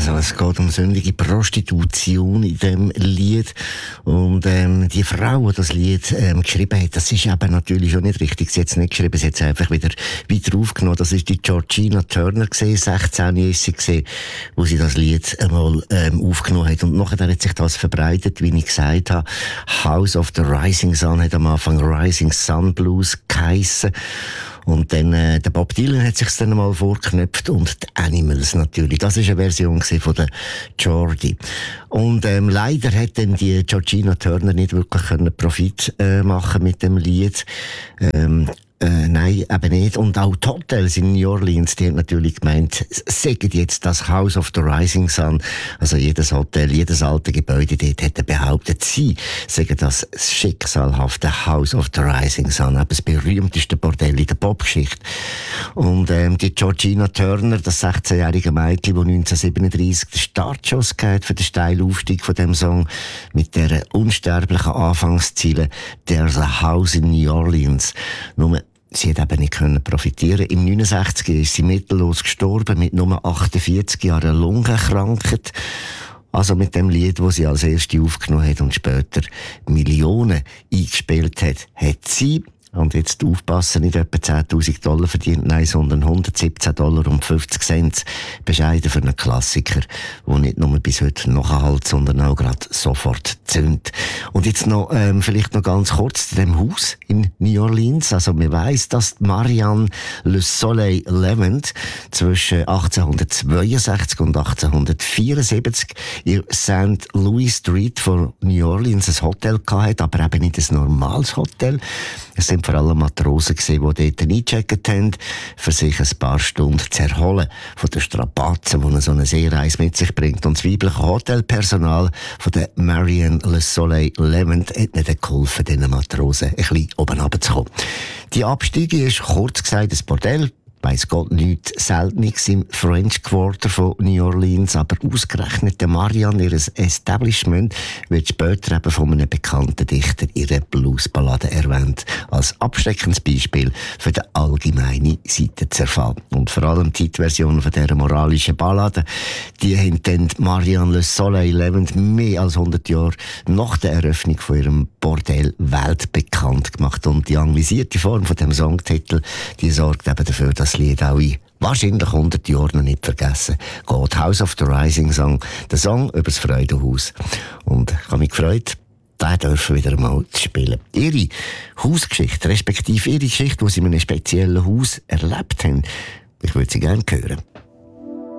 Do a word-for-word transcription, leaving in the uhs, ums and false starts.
Also es geht um sündige Prostitution in dem Lied. Und ähm, die Frau, die das Lied ähm, geschrieben hat, das ist eben natürlich schon nicht richtig. Sie hat es nicht geschrieben, sie hat es einfach wieder weiter aufgenommen. Das ist die Georgina Turner gewesen, sechzehn ist sie gewesen, wo sie das Lied einmal ähm, aufgenommen hat. Und nachher hat sich das verbreitet, wie ich gesagt habe. House of the Rising Sun hat am Anfang Rising Sun Blues geheissen. Und dann, äh, der Bob Dylan hat sich's dann mal vorgeknöpft und die Animals natürlich. Das ist eine Version von der Georgie. Und, ähm, leider hat dann die Georgina Turner nicht wirklich können Profit, äh, machen mit dem Lied. Ähm, Äh, nein, eben nicht. Und auch die Hotels in New Orleans, die haben natürlich gemeint, sagen jetzt das House of the Rising Sun, also jedes Hotel, jedes alte Gebäude dort hätte behauptet, sie sagen das schicksalhafte House of the Rising Sun, eben das berühmteste Bordell in der Popgeschichte. Und ähm, die Georgina Turner, das sechzehnjährige Mädchen, die neunzehnhundertsiebenunddreissig den Startschuss gegeben für den steilen Aufstieg von dem Song, mit der unsterblichen Anfangsziele There's a House in New Orleans. Nur sie hat eben nicht können profitieren. Im neunundsechzig ist sie mittellos gestorben, mit nur achtundvierzig Jahren Lungenkrankheit. Also mit dem Lied, das sie als erste aufgenommen hat und später Millionen eingespielt hat, hat sie, und jetzt aufpassen, nicht etwa zehntausend Dollar verdient, nein, sondern hundertsiebzehn Dollar und fünfzig Cent. Bescheiden für einen Klassiker, der nicht nur bis heute nachhält, sondern auch gerade sofort zündet. Und jetzt noch, ähm, vielleicht noch ganz kurz zu dem Haus in New Orleans. Also, man weiss, dass Marianne Le Soleil Levant zwischen achtzehnhundertzweiundsechzig und achtzehnhundertvierundsiebzig in Saint Louis Street von New Orleans ein Hotel gehabt, aber eben nicht ein normales Hotel. Es sind vor allem Matrosen gewesen, die dort eingecheckt haben, für sich ein paar Stunden zu erholen von den Strapazen, die so eine Seereise mit sich bringt. Und das weibliche Hotelpersonal von der Marianne Le Soleil Levant hat nicht geholfen, diesen Matrosen ein bisschen oben runterzukommen. Die Abstiege ist kurz gesagt ein Bordell. Weiss Gott nichts Seltenes im French Quarter von New Orleans, aber ausgerechnet der Marianne, ihr Establishment, wird später eben von einem bekannten Dichter ihre Bluesballade erwähnt, als abschreckendes Beispiel für den allgemeinen Seitenzerfall. Und vor allem die Hitversion von dieser moralischen Ballade, die haben dann Marianne Le Soleil Levant mehr als hundert Jahre nach der Eröffnung von ihrem Bordell weltbekannt gemacht. Und die anglisierte Form von dem Songtitel, die sorgt eben dafür, dass das Lied auch in wahrscheinlich hundert Jahren noch nicht vergessen geht. House of the Rising Sun, der Song über das Freudenhaus. Und ich habe mich gefreut, den dürfen wieder mal zu spielen. Ihre Hausgeschichte, respektive ihre Geschichte, die sie in einem speziellen Haus erlebt haben, ich würde sie gerne hören.